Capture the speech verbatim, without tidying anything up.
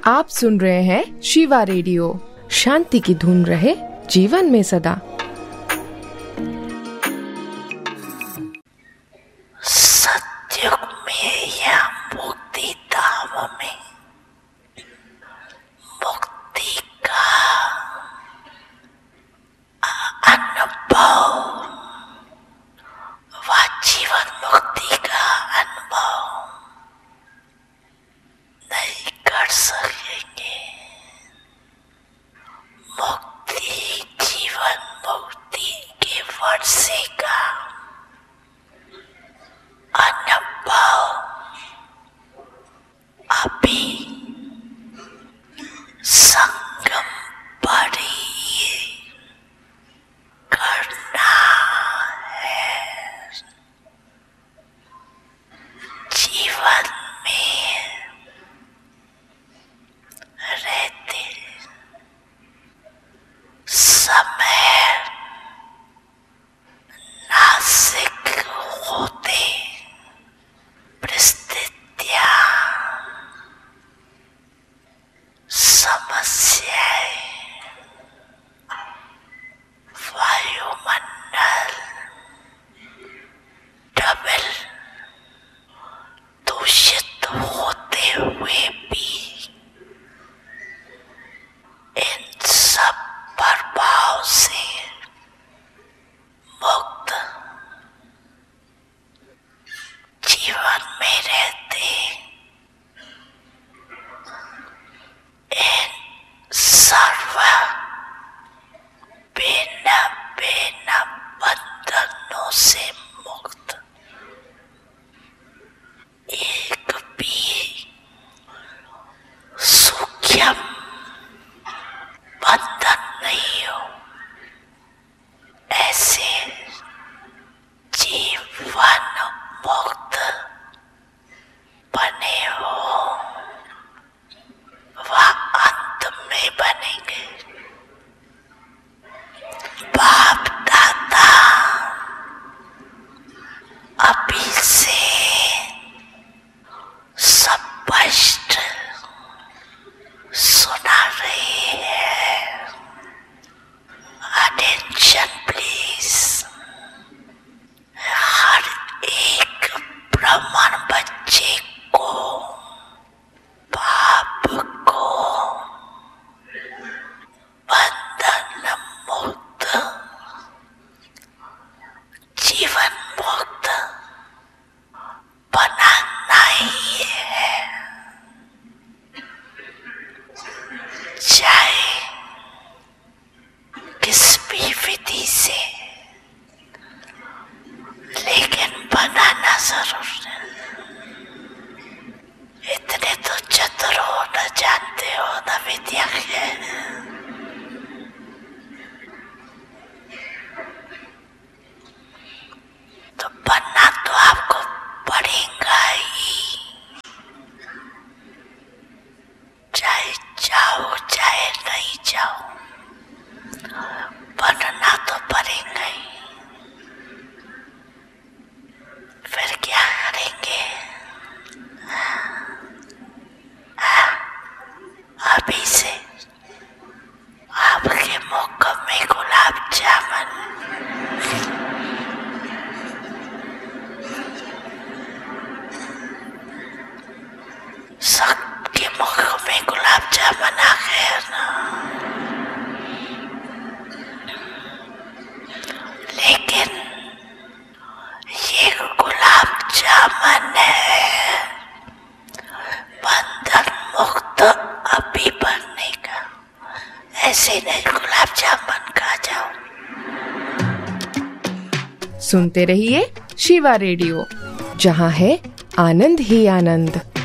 आप सुन रहे हैं शिवा रेडियो। शांति की धुन रहे जीवन में सदा। सतयुग में या मुक्ति धाम में मुक्ति का अनुभव व जीवन मुक्ति का अनुभव नहीं कर सकेंगे। मुक्ति जीवन मुक्ति के वर्षे का अनुभव अभी संगम पढ़िए करना है। जीवन में रहते समय नासिक होते परिस्थितियां समस्याएं वायुमंडल डबल दूषित होते हुए भी इन सब प्रभाव से मुक्त जीवन में रहते इन सर्व भिन्न भिन्न बंधनों से मुक्त एक भी सूक्ष्म बंधन नहीं हो, ऐसे जीवन मुक्त बने हो व अंत में बनेंगे। बाप दादा अभी से स्पष्ट सुना रहे हैं। Attention please. हर एक ब्राह्मण बच्चे को बाप को बंधन मुक्त जीवन मुक्त बनाना ही है। चाहे किस भी विधि से, लेकिन बनाना जरूर है। इतने तो चतुर हो, न जानते हो न विद्या है। तो बनना तो आपको पड़ेगा ही, चाहे जाओ चाहे नहीं जाओ, बनना तो पड़ेगा ही। फिर क्या करेंगे? अभी से आपके मुख में गुलाब जामुन, सबके मुख में गुलाब जामुन आ गया ना। लेकिन ये गुलाब जामुन है, बंधन मुक्त अभी बनने का। ऐसे नहीं गुलाब जामुन खा जाओ। सुनते रहिए शिवा रेडियो, जहाँ है आनंद ही आनंद।